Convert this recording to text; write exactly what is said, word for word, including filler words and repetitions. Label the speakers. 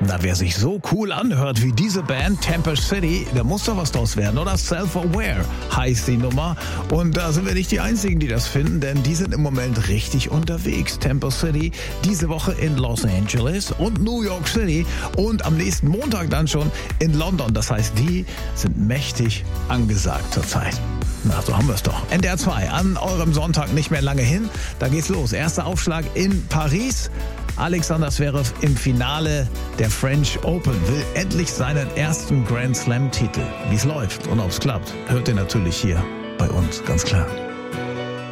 Speaker 1: Na, wer sich so cool anhört wie diese Band Temper City, da muss doch was draus werden, oder? Self-Aware heißt die Nummer. Und da sind wir nicht die Einzigen, die das finden, denn die sind im Moment richtig unterwegs. Temper City diese Woche in Los Angeles und New York City und am nächsten Montag dann schon in London. Das heißt, die sind mächtig angesagt zurzeit. Na, so haben wir es doch. N D R zwei an eurem Sonntag nicht mehr lange hin. Da geht's los. Erster Aufschlag in Paris. Alexander Zverev im Finale der French Open will endlich seinen ersten Grand Slam Titel. Wie es läuft und ob es klappt, hört ihr natürlich hier bei uns, ganz klar.